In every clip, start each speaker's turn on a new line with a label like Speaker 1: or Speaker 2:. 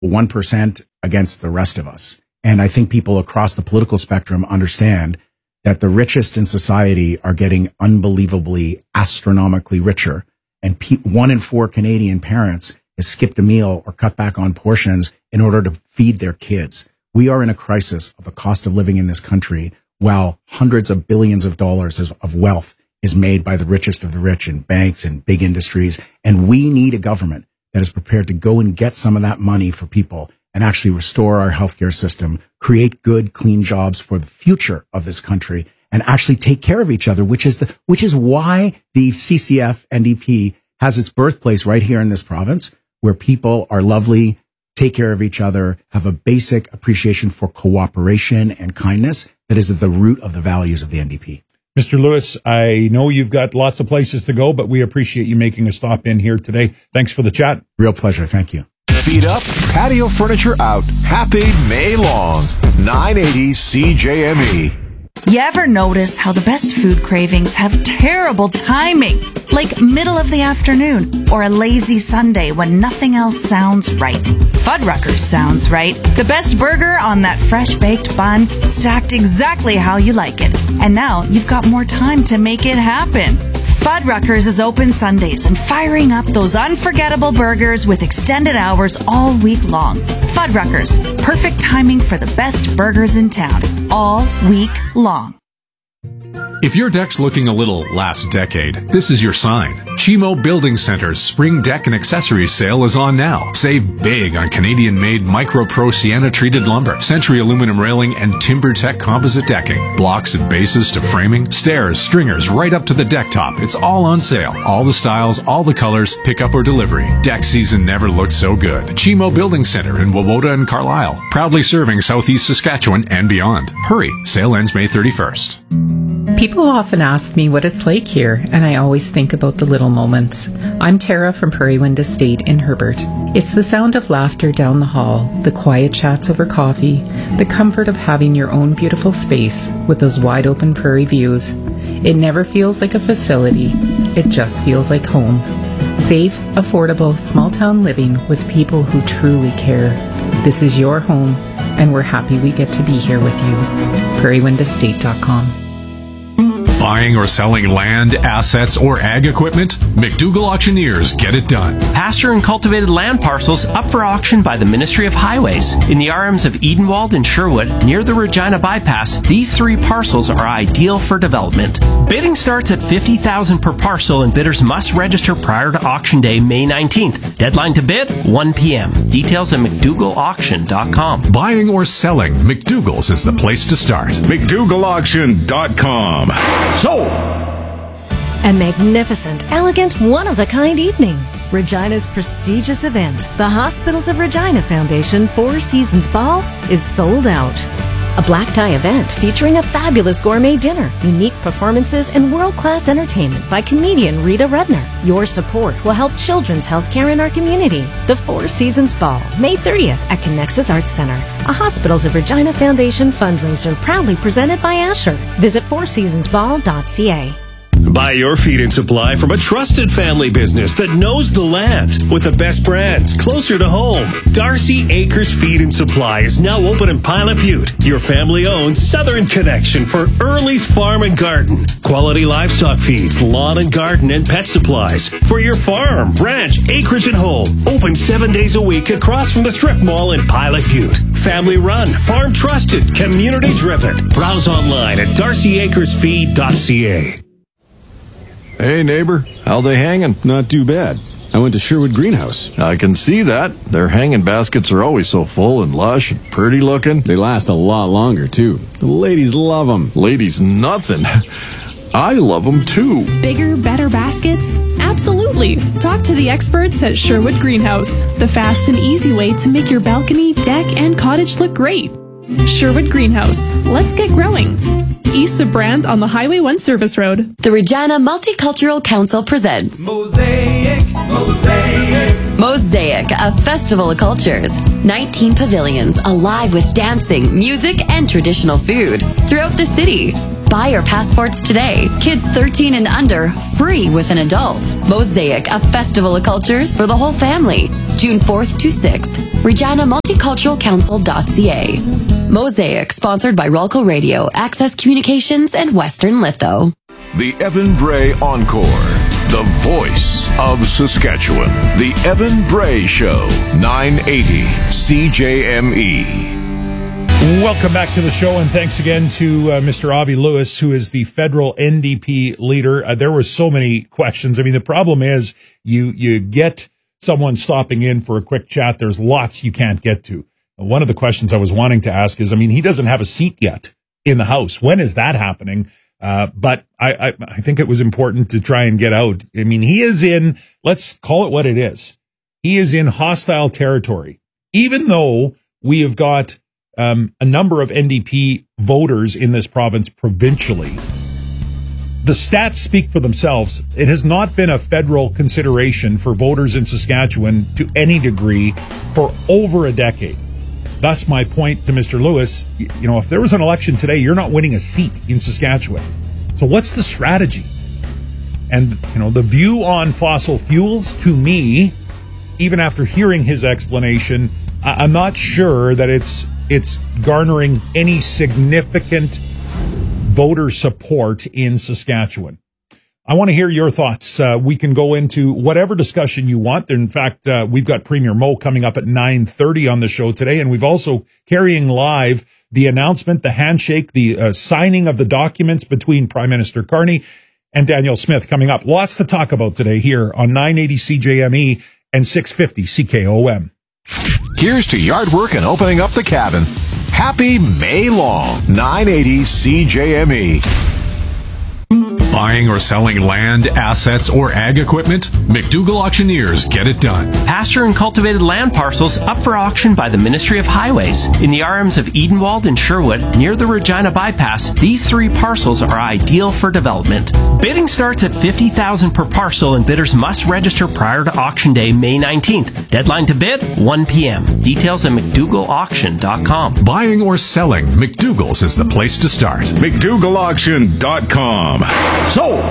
Speaker 1: 1% against the rest of us. And I think people across the political spectrum understand that the richest in society are getting unbelievably, astronomically richer. And 1 in 4 Canadian parents has skipped a meal or cut back on portions in order to feed their kids. We are in a crisis of the cost of living in this country, while hundreds of billions of dollars of wealth is made by the richest of the rich in banks and big industries. And we need a government that is prepared to go and get some of that money for people and actually restore our healthcare system, create good, clean jobs for the future of this country, and actually take care of each other, which is why the CCF NDP has its birthplace right here in this province, where people are lovely, take care of each other, have a basic appreciation for cooperation and kindness that is at the root of the values of the NDP.
Speaker 2: Mr. Lewis, I know you've got lots of places to go, but we appreciate you making a stop in here today. Thanks for the chat.
Speaker 1: Real pleasure. Thank you.
Speaker 3: Feet up, patio furniture out. Happy May long. 980 CJME.
Speaker 4: You ever notice how the best food cravings have terrible timing? Like middle of the afternoon or a lazy Sunday when nothing else sounds right. Fuddruckers sounds right. The best burger on that fresh baked bun, stacked exactly how you like it. And now you've got more time to make it happen. Fuddruckers is open Sundays and firing up those unforgettable burgers with extended hours all week long. Fuddruckers, perfect timing for the best burgers in town, all week long.
Speaker 5: If your deck's looking a little last decade, this is your sign. Chimo Building Center's Spring Deck and Accessories sale is on now. Save big on Canadian-made Micro Pro Sienna-treated lumber, Century aluminum railing, and TimberTech composite decking. Blocks and bases to framing, stairs, stringers, right up to the deck top. It's all on sale. All the styles, all the colors, pickup or delivery. Deck season never looked so good. Chimo Building Center in Wawota and Carlisle. Proudly serving Southeast Saskatchewan and beyond. Hurry, sale ends May 31st.
Speaker 6: People often ask me what it's like here, and I always think about the little moments. I'm Tara from Prairie Wind Estate in Herbert. It's the sound of laughter down the hall, the quiet chats over coffee, the comfort of having your own beautiful space with those wide open prairie views. It never feels like a facility, it just feels like home. Safe, affordable, small town living with people who truly care. This is your home, and we're happy we get to be here with you. PrairieWindEstate.com.
Speaker 5: Buying or selling land, assets, or ag equipment? McDougall Auctioneers get it done.
Speaker 7: Pasture and cultivated land parcels up for auction by the Ministry of Highways. In the RMs of Edenwald and Sherwood, near the Regina Bypass, these 3 parcels are ideal for development. Bidding starts at $50,000 per parcel, and bidders must register prior to auction day, May 19th. Deadline to bid, 1 p.m. Details at McDougallAuction.com.
Speaker 5: Buying or selling, McDougall's is the place to start.
Speaker 3: McDougallAuction.com. Sold!
Speaker 8: A magnificent, elegant, one-of-a-kind evening. Regina's prestigious event, the Hospitals of Regina Foundation 4 Seasons Ball, is sold out. A black tie event featuring a fabulous gourmet dinner, unique performances, and world-class entertainment by comedian Rita Rudner. Your support will help children's healthcare in our community. The 4 Seasons Ball, May 30th at Connexus Arts Center, a Hospitals of Regina Foundation fundraiser proudly presented by Asher. Visit fourseasonsball.ca.
Speaker 9: Buy your feed and supply from a trusted family business that knows the land with the best brands closer to home. Darcy Acres Feed and Supply is now open in Pilot Butte, your family-owned southern connection for Early's Farm and Garden. Quality livestock feeds, lawn and garden, and pet supplies for your farm, ranch, acreage, and home. Open 7 days a week across from the Strip Mall in Pilot Butte. Family run, farm trusted, community driven. Browse online at darcyacresfeed.ca.
Speaker 10: Hey, neighbor, how they hanging?
Speaker 11: Not too bad. I went to Sherwood Greenhouse.
Speaker 10: I can see that. Their hanging baskets are always so full and lush and pretty looking.
Speaker 11: They last a lot longer, too. The ladies love them.
Speaker 10: Ladies, nothing. I love them, too.
Speaker 12: Bigger, better baskets? Absolutely. Talk to the experts at Sherwood Greenhouse, the fast and easy way to make your balcony, deck, and cottage look great. Sherwood Greenhouse. Let's get growing. East of Brand on the Highway 1 Service Road.
Speaker 13: The Regina Multicultural Council presents
Speaker 14: Mosaic,
Speaker 13: a festival of cultures. 19 pavilions alive with dancing, music, and traditional food throughout the city. Buy your passports today. Kids 13 and under, free with an adult. Mosaic, a festival of cultures for the whole family. June 4th to 6th. ReginaMulticulturalCouncil.ca. Mosaic, sponsored by Rolco Radio, Access Communications, and Western Litho.
Speaker 3: The Evan Bray Encore. The voice of Saskatchewan. The Evan Bray Show. 980 CJME.
Speaker 2: Welcome back to the show, and thanks again to Mr. Avi Lewis, who is the federal NDP leader. There were so many questions. I mean, the problem is you get someone stopping in for a quick chat. There's lots you can't get to. One of the questions I was wanting to ask is, I mean, he doesn't have a seat yet in the House. When is that happening? But I think it was important to try and get out. I mean, he is in, let's call it what it is. He is in hostile territory, even though we have got a number of NDP voters in this province provincially. The stats speak for themselves. It has not been a federal consideration for voters in Saskatchewan to any degree for over a decade. Thus, my point to Mr. Lewis, you know, if there was an election today, you're not winning a seat in Saskatchewan. So what's the strategy? And, you know, the view on fossil fuels, to me, even after hearing his explanation, I'm not sure that it's garnering any significant voter support in Saskatchewan. I want to hear your thoughts. We can go into whatever discussion you want. In fact, we've got Premier Moe coming up at 9:30 on the show today, and we've also carrying live the announcement, the handshake, the signing of the documents between Prime Minister Carney and Danielle Smith coming up. Lots to talk about today here on 980 CJME and 650 CKOM.
Speaker 3: Here's to yard work and opening up the cabin. Happy May long. 980 CJME.
Speaker 5: Buying or selling land, assets, or ag equipment? McDougall Auctioneers get it done.
Speaker 7: Pasture and cultivated land parcels up for auction by the Ministry of Highways. In the RMs of Edenwald and Sherwood, near the Regina Bypass, these 3 parcels are ideal for development. Bidding starts at $50,000 per parcel, and bidders must register prior to auction day, May 19th. Deadline to bid, 1 p.m. Details at McDougallAuction.com.
Speaker 5: Buying or selling, McDougall's is the place to start.
Speaker 3: McDougallAuction.com.
Speaker 14: Sold!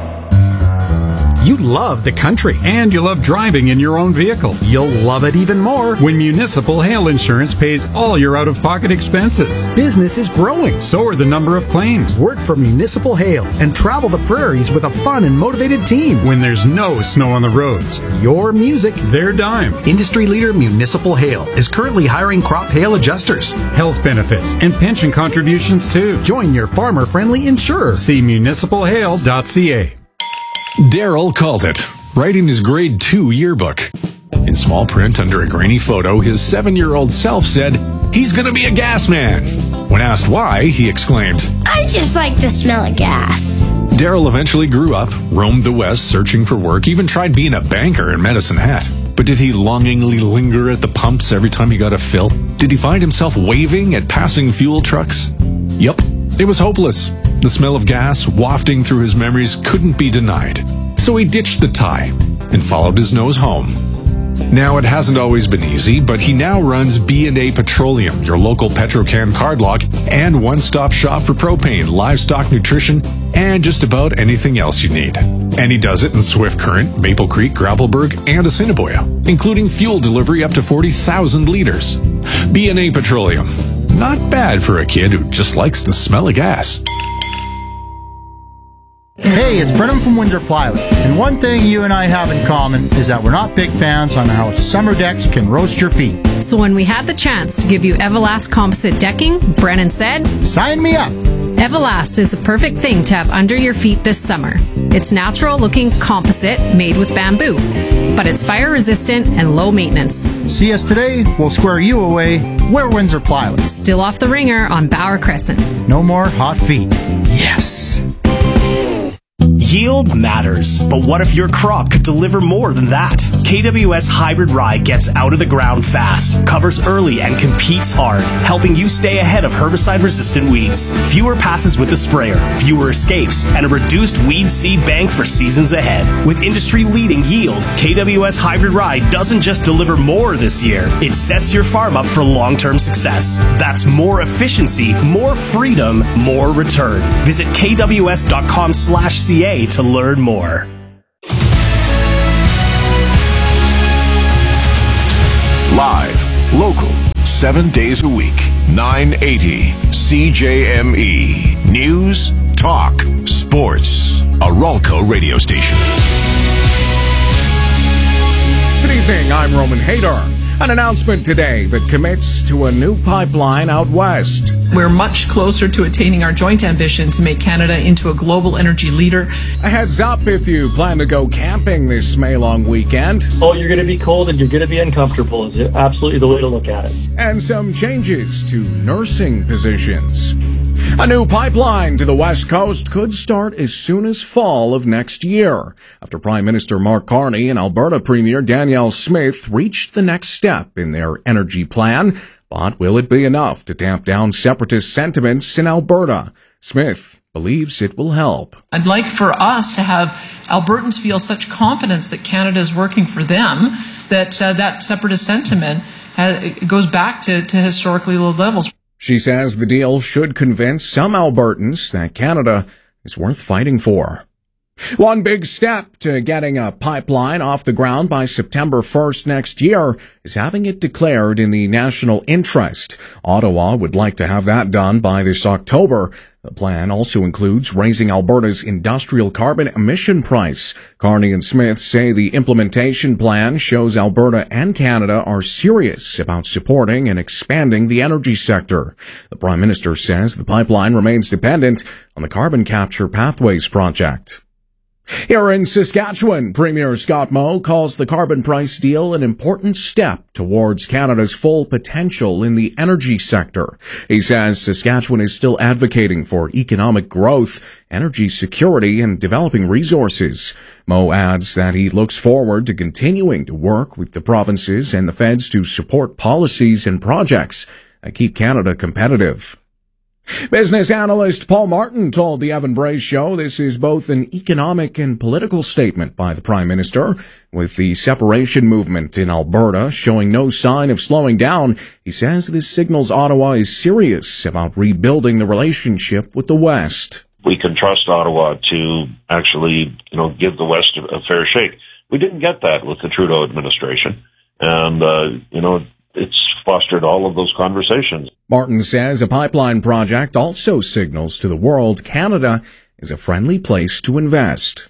Speaker 14: You love the country and you love driving in your own vehicle. You'll love it even more when Municipal Hail Insurance pays all your out-of-pocket expenses. Business is growing, so are the number of claims. Work for Municipal Hail and travel the prairies with a fun and motivated team when there's no snow on the roads. Your music, their dime. Industry leader Municipal Hail is currently hiring crop hail adjusters, health benefits, and pension contributions too. Join your farmer-friendly insurer. See municipalhail.ca.
Speaker 5: Daryl called it, writing his grade 2 yearbook. In small print under a grainy photo, his 7-year-old self said, "He's gonna be a gas man." When asked why, he exclaimed,
Speaker 15: "I just like the smell of gas."
Speaker 5: Daryl eventually grew up, roamed the West searching for work, even tried being a banker in Medicine Hat. But did he longingly linger at the pumps every time he got a fill? Did he find himself waving at passing fuel trucks? Yup, it was hopeless. The smell of gas wafting through his memories couldn't be denied. So he ditched the tie and followed his nose home. Now, it hasn't always been easy, but he now runs B&A Petroleum, your local Petrocan card lock, and one-stop shop for propane, livestock nutrition, and just about anything else you need. And he does it in Swift Current, Maple Creek, Gravelburg, and Assiniboia, including fuel delivery up to 40,000 liters. B&A Petroleum. Not bad for a kid who just likes the smell of gas.
Speaker 16: Hey, it's Brennan from Windsor Plywood, and one thing you and I have in common is that we're not big fans on how summer decks can roast your feet.
Speaker 17: So when we had the chance to give you Everlast composite decking, Brennan said,
Speaker 16: "Sign me up!"
Speaker 17: Everlast is the perfect thing to have under your feet this summer. It's natural-looking composite made with bamboo, but it's fire-resistant and low maintenance.
Speaker 16: See us today, we'll square you away. We're Windsor Plywood.
Speaker 17: Still off the ringer on Bauer Crescent.
Speaker 16: No more hot feet. Yes!
Speaker 18: Yield matters, but what if your crop could deliver more than that? KWS Hybrid Rye gets out of the ground fast, covers early, and competes hard, helping you stay ahead of herbicide-resistant weeds. Fewer passes with the sprayer, fewer escapes, and a reduced weed seed bank for seasons ahead. With industry-leading yield, KWS Hybrid Rye doesn't just deliver more this year, it sets your farm up for long-term success. That's more efficiency, more freedom, more return. Visit kws.com/ca to learn more.
Speaker 3: Live, local, 7 days a week, 980 CJME. News, talk, sports. A Ralco radio station.
Speaker 19: Good evening, I'm Roman Hader. An announcement today that commits to a new pipeline out west.
Speaker 20: We're much closer to attaining our joint ambition to make Canada into a global energy leader.
Speaker 19: A heads up if you plan to go camping this May long weekend.
Speaker 21: Oh, you're going to be cold and you're going to be uncomfortable is absolutely the way to look at it.
Speaker 19: And some changes to nursing positions. A new pipeline to the West Coast could start as soon as fall of next year, after Prime Minister Mark Carney and Alberta Premier Danielle Smith reached the next step in their energy plan. But will it be enough to tamp down separatist sentiments in Alberta? Smith believes it will help.
Speaker 20: I'd like for us to have Albertans feel such confidence that Canada is working for them that that separatist sentiment goes back to historically low levels.
Speaker 19: She says the deal should convince some Albertans that Canada is worth fighting for. One big step to getting a pipeline off the ground by September 1st next year is having it declared in the national interest. Ottawa would like to have that done by this October. The plan also includes raising Alberta's industrial carbon emission price. Carney and Smith say the implementation plan shows Alberta and Canada are serious about supporting and expanding the energy sector. The Prime Minister says the pipeline remains dependent on the Carbon Capture Pathways project. Here in Saskatchewan, Premier Scott Moe calls the carbon price deal an important step towards Canada's full potential in the energy sector. He says Saskatchewan is still advocating for economic growth, energy security, and developing resources. Moe adds that he looks forward to continuing to work with the provinces and the feds to support policies and projects that keep Canada competitive. Business analyst Paul Martin told the Evan Bray Show this is both an economic and political statement by the Prime Minister. With the separation movement in Alberta showing no sign of slowing down, he says this signals Ottawa is serious about rebuilding the relationship with the West.
Speaker 22: We can trust Ottawa to actually, give the West a fair shake. We didn't get that with the Trudeau administration. And, it's fostered all of those conversations.
Speaker 19: Martin says a pipeline project also signals to the world Canada is a friendly place to invest.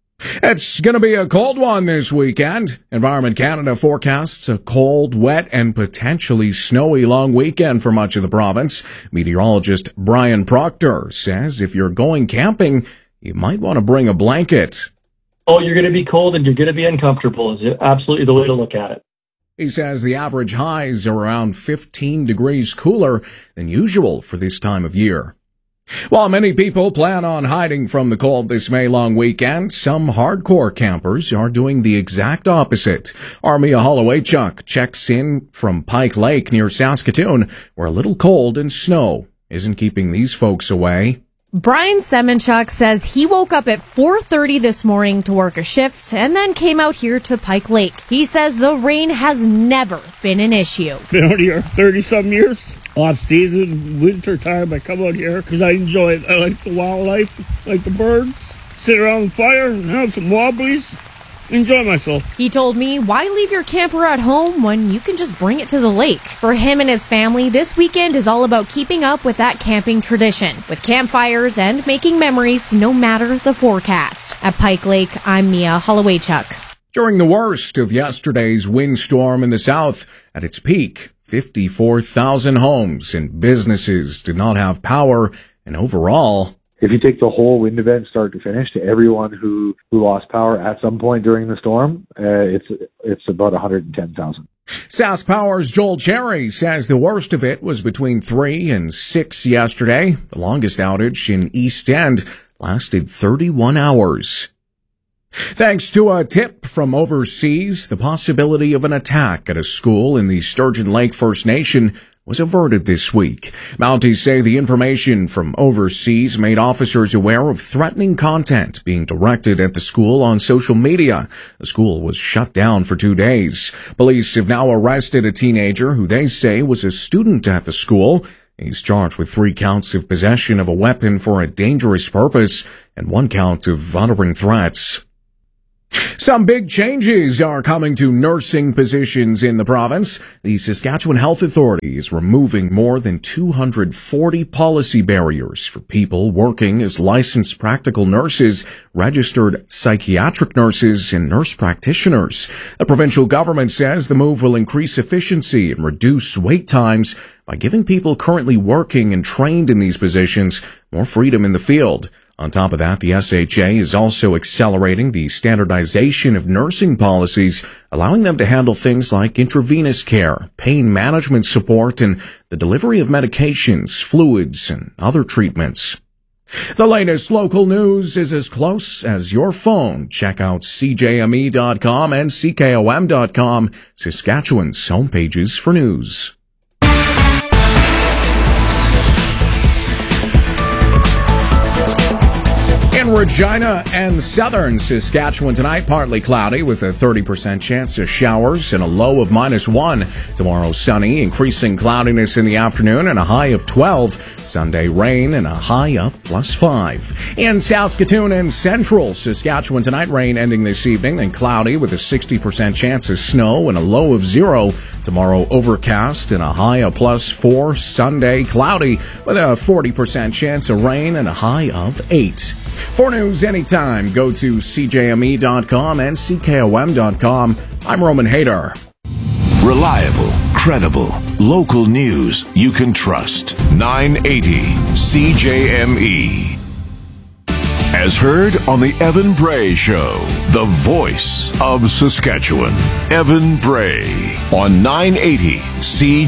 Speaker 19: It's going to be a cold one this weekend. Environment Canada forecasts a cold, wet, and potentially snowy long weekend for much of the province. Meteorologist Brian Proctor says if you're going camping, you might want to bring a blanket.
Speaker 21: Oh, you're going to be cold and you're going to be uncomfortable is absolutely the way to look at it.
Speaker 19: He says the average highs are around 15 degrees cooler than usual for this time of year. While many people plan on hiding from the cold this May long weekend, some hardcore campers are doing the exact opposite. Armia Holowaychuk checks in from Pike Lake near Saskatoon, where a little cold and snow isn't keeping these folks away.
Speaker 23: Brian Semenchuk says he woke up at 4:30 this morning to work a shift and then came out here to Pike Lake. He says the rain has never been an issue.
Speaker 24: Been out here 30-some years. Off season, winter time, I come out here because I enjoy it. I like the wildlife, like the birds. Sit around the fire and have some wobblies. Enjoy myself.
Speaker 23: He told me, why leave your camper at home when you can just bring it to the lake? For him and his family, this weekend is all about keeping up with that camping tradition, with campfires and making memories no matter the forecast. At Pike Lake, I'm Mia Holowaychuk.
Speaker 19: During the worst of yesterday's windstorm in the south, at its peak, 54,000 homes and businesses did not have power, and overall,
Speaker 25: if you take the whole wind event start to finish to everyone who lost power at some point during the storm, it's about 110,000.
Speaker 19: Sask Power's Joel Cherry says the worst of it was between 3 and 6 yesterday. The longest outage in East End lasted 31 hours. Thanks to a tip from overseas, the possibility of an attack at a school in the Sturgeon Lake First Nation was averted this week. Mounties say the information from overseas made officers aware of threatening content being directed at the school on social media. The school was shut down for 2 days. Police have now arrested a teenager who they say was a student at the school. He's charged with 3 counts of possession of a weapon for a dangerous purpose and 1 count of uttering threats. Some big changes are coming to nursing positions in the province. The Saskatchewan Health Authority is removing more than 240 policy barriers for people working as licensed practical nurses, registered psychiatric nurses, and nurse practitioners. The provincial government says the move will increase efficiency and reduce wait times by giving people currently working and trained in these positions more freedom in the field. On top of that, the SHA is also accelerating the standardization of nursing policies, allowing them to handle things like intravenous care, pain management support, and the delivery of medications, fluids, and other treatments. The latest local news is as close as your phone. Check out CJME.com and CKOM.com, Saskatchewan's homepages for news. In Regina and southern Saskatchewan tonight, partly cloudy with a 30% chance of showers and a low of -1. Tomorrow, sunny, increasing cloudiness in the afternoon and a high of 12. Sunday, rain and a high of +5. In Saskatoon and central Saskatchewan tonight, rain ending this evening and cloudy with a 60% chance of snow and a low of 0. Tomorrow, overcast and a high of +4. Sunday, cloudy with a 40% chance of rain and a high of 8. For news anytime, go to CJME.com and CKOM.com. I'm Roman Hader.
Speaker 3: Reliable, credible, local news you can trust. 980 CJME. As heard on the Evan Bray Show, the voice of Saskatchewan. Evan Bray on 980 CJME.